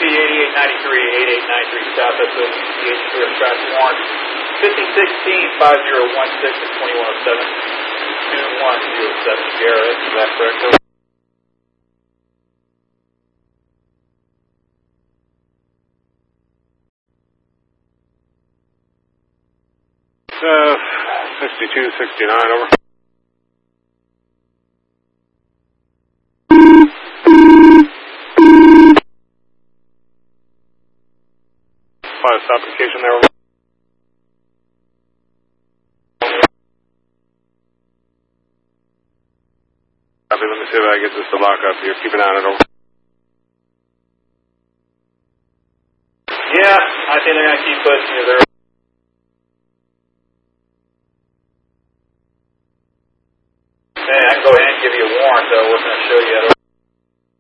CP 8893, Southwest CH for traffic warrant 1516 5016 and 2107 GRS, is that correct? 6269, over. Fire stop application there, over. Copy, let me see if I get this to lock up here. Keep an eye on it, over. Yeah, I think they're going to keep pushing you there. Okay, I can go ahead.